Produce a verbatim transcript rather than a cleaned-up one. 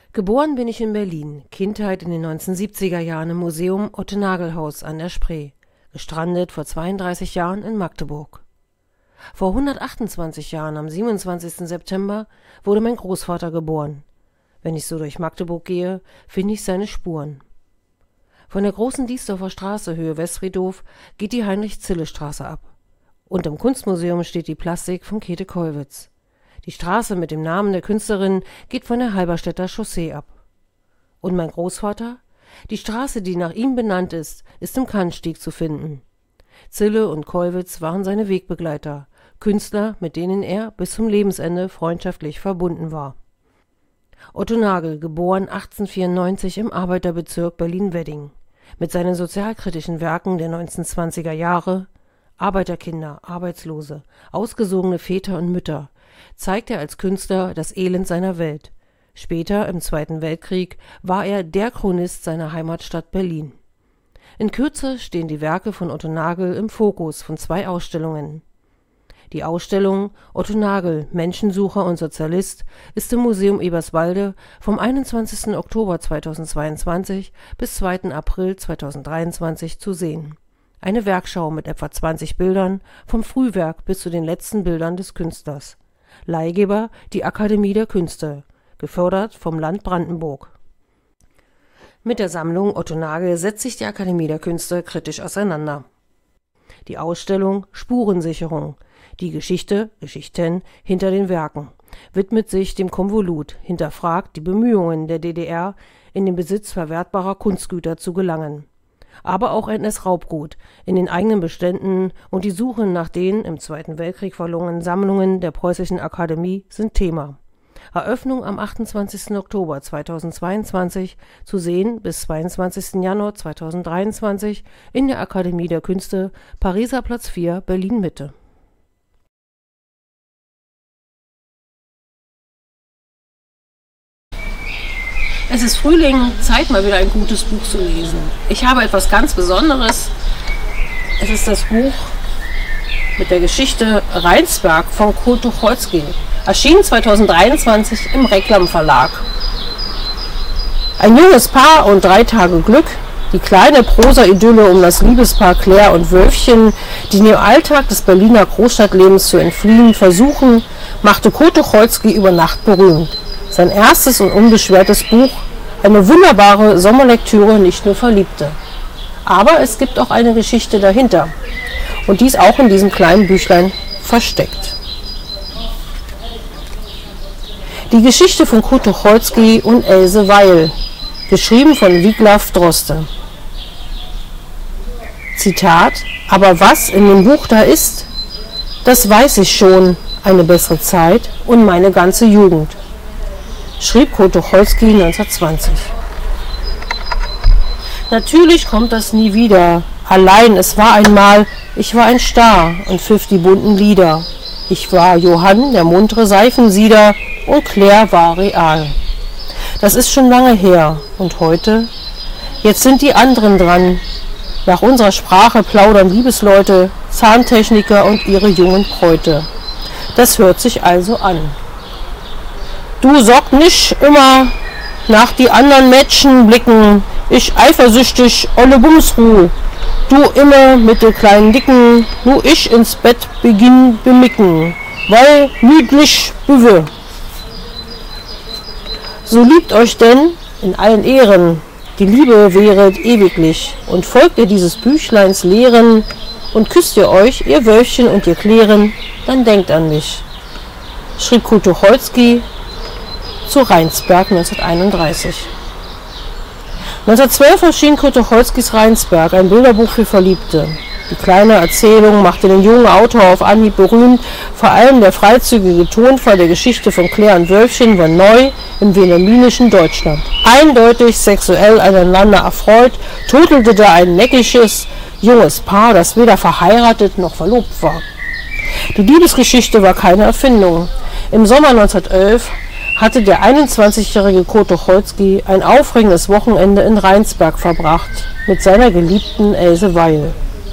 Geboren bin ich in Berlin, Kindheit in den neunzehnhundertsiebziger Jahren im Museum Otto-Nagel-Haus an der Spree, gestrandet vor zweiunddreißig Jahren in Magdeburg. Vor hundertachtundzwanzig Jahren, am siebenundzwanzigsten September, wurde mein Großvater geboren. Wenn ich so durch Magdeburg gehe, finde ich seine Spuren. Von der großen Diesdorfer Straße, Höhe Westfriedhof, geht die Heinrich-Zille-Straße ab. Und im Kunstmuseum steht die Plastik von Käthe Kollwitz. Die Straße mit dem Namen der Künstlerin geht von der Halberstädter Chaussee ab. Und mein Großvater? Die Straße, die nach ihm benannt ist, ist im Kannstieg zu finden. Zille und Kollwitz waren seine Wegbegleiter, Künstler, mit denen er bis zum Lebensende freundschaftlich verbunden war. Otto Nagel, geboren achtzehnhundertvierundneunzig im Arbeiterbezirk Berlin-Wedding. Mit seinen sozialkritischen Werken der neunzehnhundertzwanziger Jahre, Arbeiterkinder, Arbeitslose, ausgesogene Väter und Mütter, zeigt er als Künstler das Elend seiner Welt. Später, im Zweiten Weltkrieg, war er der Chronist seiner Heimatstadt Berlin. In Kürze stehen die Werke von Otto Nagel im Fokus von zwei Ausstellungen. Die Ausstellung Otto Nagel, Menschensucher und Sozialist ist im Museum Eberswalde vom einundzwanzigsten Oktober zweitausendzweiundzwanzig bis zweiten April zweitausenddreiundzwanzig zu sehen. Eine Werkschau mit etwa zwanzig Bildern, vom Frühwerk bis zu den letzten Bildern des Künstlers. Leihgeber die Akademie der Künste, gefördert vom Land Brandenburg. Mit der Sammlung Otto Nagel setzt sich die Akademie der Künste kritisch auseinander. Die Ausstellung Spurensicherung, die Geschichte, Geschichten hinter den Werken, widmet sich dem Konvolut, hinterfragt die Bemühungen der D D R, in den Besitz verwertbarer Kunstgüter zu gelangen. Aber auch N S-Raubgut in den eigenen Beständen und die Suche nach den im Zweiten Weltkrieg verlorenen Sammlungen der Preußischen Akademie sind Thema. Eröffnung am achtundzwanzigsten Oktober zweitausendzweiundzwanzig, zu sehen bis zweiundzwanzigsten Januar zweitausenddreiundzwanzig in der Akademie der Künste, Pariser Platz vier, Berlin-Mitte. Es ist Frühling, Zeit mal wieder ein gutes Buch zu lesen. Ich habe etwas ganz Besonderes. Es ist das Buch mit der Geschichte Rheinsberg von Kurt Tucholsky, erschienen zweitausenddreiundzwanzig im Reklam Verlag. Ein junges Paar und drei Tage Glück, die kleine Prosa-Idylle um das Liebespaar Claire und Wölfchen, die dem Alltag des Berliner Großstadtlebens zu entfliehen versuchen, machte Kurt Tucholsky über Nacht berühmt. Sein erstes und unbeschwertes Buch, eine wunderbare Sommerlektüre, nicht nur Verliebte. Aber es gibt auch eine Geschichte dahinter. Und die ist auch in diesem kleinen Büchlein versteckt. Die Geschichte von Kurt Tucholsky und Else Weil, geschrieben von Wiglaf Droste. Zitat: Aber was in dem Buch da ist, das weiß ich schon, eine bessere Zeit und meine ganze Jugend, schrieb Kurt Tucholsky neunzehnhundertzwanzig. Natürlich kommt das nie wieder. Allein es war einmal, ich war ein Star und pfiff die bunten Lieder. Ich war Johann, der muntere Seifensieder, und Claire war real. Das ist schon lange her. Und heute? Jetzt sind die anderen dran. Nach unserer Sprache plaudern Liebesleute, Zahntechniker und ihre jungen Bräute. Das hört sich also an. Du sorg nicht immer nach die anderen Mädchen blicken, ich eifersüchtig olle Bumsruh. Du immer mit den kleinen Dicken, nur ich ins Bett beginn bemicken, weil müdlich büwe. So liebt euch denn in allen Ehren, die Liebe wäret ewiglich, und folgt ihr dieses Büchleins Lehren, und küsst ihr euch, ihr Wölfchen und ihr Klären, dann denkt an mich, schrieb Kurt Tucholsky zu Rheinsberg neunzehnhunderteinunddreißig. neunzehnhundertzwölf erschien Kurt Tucholskys Rheinsberg, ein Bilderbuch für Verliebte. Die kleine Erzählung machte den jungen Autor auf Anhieb berühmt, vor allem der freizügige Tonfall der Geschichte von Claire und Wölfchen war neu im wilhelminischen Deutschland. Eindeutig sexuell aneinander erfreut, turtelte da ein neckisches, junges Paar, das weder verheiratet noch verlobt war. Die Liebesgeschichte war keine Erfindung. Im Sommer neunzehnhundertelf hatte der einundzwanzigjährige Kurt Tucholsky ein aufregendes Wochenende in Rheinsberg verbracht mit seiner geliebten Else Weil.